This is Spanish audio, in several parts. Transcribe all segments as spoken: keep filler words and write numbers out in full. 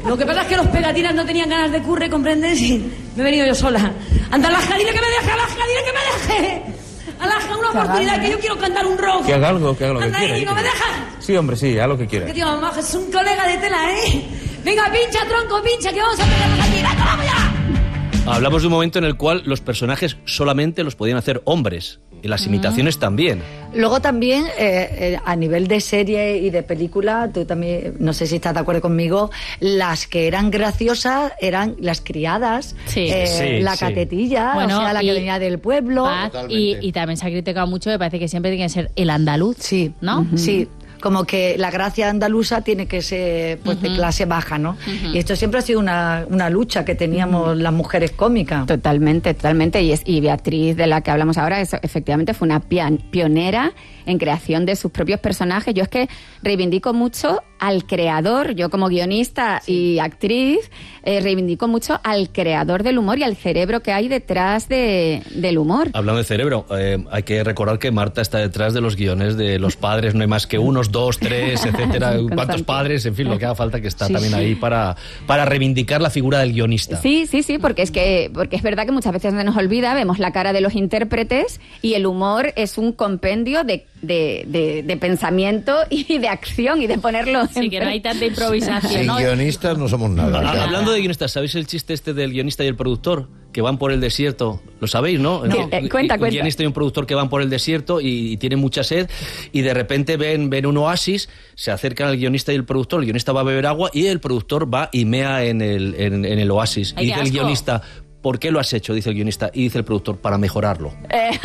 Lo que pasa es que los pegatinas no tenían ganas de curre, ¿comprendes? Y me he venido yo sola. Anda, Alaska, dile que me deje, Alaska, dile que me deje. Alaska, una oportunidad, que yo quiero cantar un rock. Que haga algo, que haga lo que anda, quiera. Anda, ¿no me dejas? Sí, hombre, sí, haz lo que quiera. Que tío, mamá, es un colega de tela, ¿eh? Venga, pincha, tronco, pincha, que vamos a pegarnos aquí. ¡Venga, vamos ya! Hablamos de un momento en el cual los personajes solamente los podían hacer hombres. Y las imitaciones mm. también. Luego también, eh, eh, a nivel de serie y de película, tú también, no sé si estás de acuerdo conmigo, las que eran graciosas eran las criadas, sí. Eh, Sí, la sí. catetilla, bueno, o sea, la y, que venía del pueblo. Y, y también se ha criticado mucho, me parece que siempre tiene que ser el andaluz, sí, ¿no? Uh-huh. Sí. Como que la gracia andaluza tiene que ser pues, uh-huh. de clase baja, ¿no? Uh-huh. Y esto siempre ha sido una, una lucha que teníamos uh-huh. las mujeres cómicas. Totalmente, totalmente. Y, es, y Beatriz, de la que hablamos ahora, es, efectivamente fue una pian, pionera en creación de sus propios personajes. Yo es que reivindico mucho al creador, yo como guionista sí. y actriz, eh, reivindico mucho al creador del humor y al cerebro que hay detrás de, del humor. Hablando de cerebro, eh, hay que recordar que Marta está detrás de los guiones de Los Padres, no hay más que unos, dos, tres, etcétera. ¿Cuántos padres? En fin, lo que haga falta, que está sí, también sí. ahí para, para reivindicar la figura del guionista. Sí, sí, sí, porque es que porque es verdad que muchas veces se nos olvida, vemos la cara de los intérpretes y el humor es un compendio de De, de, de pensamiento y de acción y de ponerlo sí, en que no hay tanta improvisación. Sin ¿no? guionistas no somos nada. nada. Hablando de guionistas, ¿sabéis el chiste este del guionista y el productor? Que van por el desierto, lo sabéis, ¿no? no. Eh, cuenta, un cuenta. guionista y un productor que van por el desierto y, y tienen mucha sed y de repente ven, ven un oasis, se acercan al guionista y el productor, el guionista va a beber agua y el productor va y mea en el, en, en el oasis. Ay, y dice el guionista, ¿por qué lo has hecho?, dice el guionista, y dice el productor, para mejorarlo.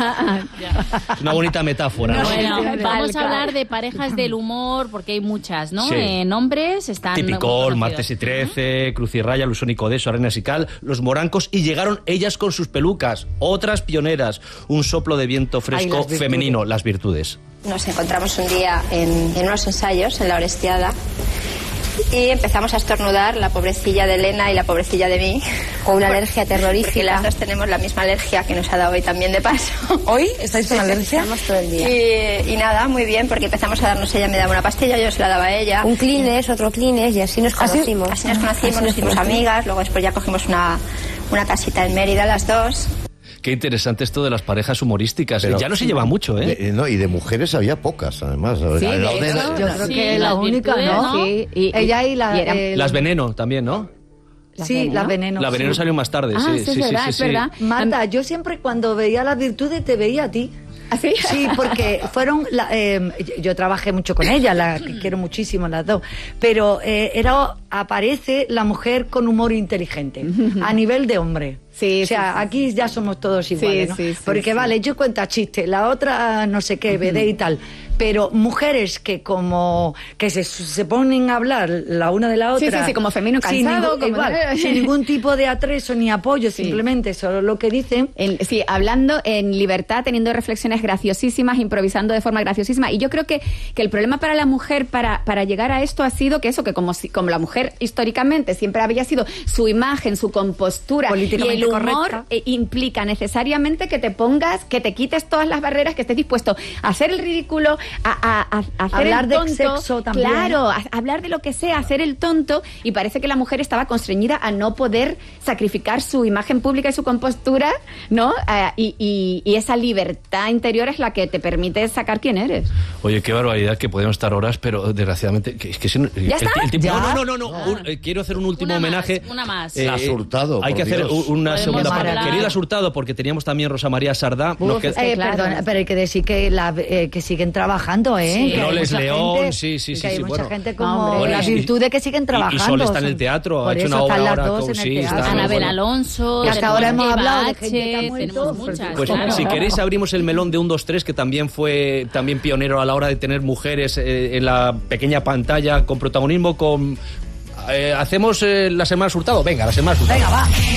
Es una bonita metáfora, ¿no? Bueno, vamos a hablar de parejas del humor, porque hay muchas, ¿no? Sí. Eh, nombres están... Tipicol, Martes y Trece, Cruz y Raya, Lusón y Codeso, Arenas y Cal, Los Morancos, y llegaron ellas con sus pelucas, otras pioneras, un soplo de viento fresco Ay, femenino, Las Virtudes. Nos encontramos un día en, en unos ensayos, en la Orestiada, y empezamos a estornudar, la pobrecilla de Elena y la pobrecilla de mí, con una alergia terrorífica. Porque las dos tenemos la misma alergia que nos ha dado hoy también de paso. ¿Hoy estáis con alergia? Estamos todo el día. Y, y nada, muy bien, porque empezamos a darnos, ella me daba una pastilla, yo se la daba a ella. Un Kleenex, otro Kleenex, y así nos conocimos. Así, así nos conocimos, así nos hicimos amigas, luego después ya cogimos una, una casita en Mérida las dos. Qué interesante esto de las parejas humorísticas. Pero ya no se lleva mucho, ¿eh? De, no, y de mujeres había pocas, además. Sí, de de eso, yo creo sí, que la única, virtudes, ¿no? ¿no? Sí, y, ella y la... y eran, eh, Las Veneno también, ¿no? Sí, Veneno? Las Veneno. La Veneno sí. salió más tarde, Ah, sí, sí, sí, es sí, verdad, sí, es sí. verdad. Marta, yo siempre cuando veía Las Virtudes te veía a ti. ¿Así? Sí, porque fueron... La, eh, yo trabajé mucho con ella, la que quiero muchísimo las dos, pero eh, era aparece la mujer con humor inteligente, a nivel de hombre. Sí, o sea, sí, sí, aquí ya somos todos iguales, sí, ¿no? sí, sí, Porque sí. vale, yo cuento chistes, la otra no sé qué, vedé y tal, pero mujeres que como que se, se ponen a hablar la una de la otra, Sí, sí, sí, como femenino sin cansado, ningún, como- igual, sin ningún tipo de atrezo ni apoyo, Sí. simplemente solo lo que dicen. En- sí, hablando en libertad, teniendo reflexiones graciosísimas, improvisando de forma graciosísima. Y yo creo que, que el problema para la mujer para, para llegar a esto ha sido que eso, que como, si, como la mujer históricamente siempre había sido su imagen, su compostura y Políticamente el humor correcta. eh, implica necesariamente que te pongas, que te quites todas las barreras, que estés dispuesto a hacer el ridículo, a, a, a hacer Hablar el de tonto. sexo también. Claro, a, a hablar de lo que sea, hacer el tonto, y parece que la mujer estaba constreñida a no poder sacrificar su imagen pública y su compostura, ¿no? Eh, y, y, y esa libertad interior es la que te permite sacar quién eres. Oye, qué barbaridad, que podemos estar horas, pero desgraciadamente... Que, es que si no, ¿Ya el, está? el tiempo- ¿Ya? No, no, no, no, no, un- eh, quiero hacer un último Una más, homenaje. una más. Eh, Las Hurtado, Hay por que hacer Dios. u- una Podemos segunda parte. hablar. Queridas Hurtado, porque teníamos también Rosa María Sardá. Uf, nos queda- es que Eh, claro. perdona, pero hay que decir que, la, eh, que siguen trabajando, ¿eh? Sí. Que hay Loles mucha León, gente- sí, sí, sí, que hay sí, mucha bueno. gente No, como hombre. las Y- virtudes que siguen y- y trabajando. Sol está en el son- teatro, ha por hecho eso una obra están las ahora dos con- en el sí, está- teatro. Anabel bueno. Alonso, Que hasta ahora hemos Eva hablado de H, gente que ha muerto, tenemos pues, muchas. Pues claro. si queréis abrimos el melón de un dos tres, que también fue también pionero a la hora de tener mujeres eh, en la pequeña pantalla con protagonismo, con... eh, ¿hacemos eh, la semana Hurtado? Venga, la semana Hurtado. Venga, va.